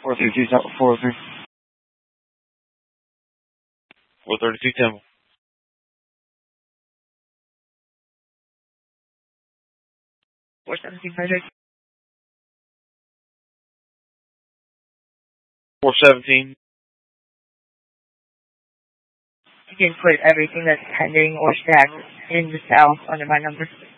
432 403. 432 Temple. 417 Frederick. 417. You can put everything that's pending or stacked in the south under my number.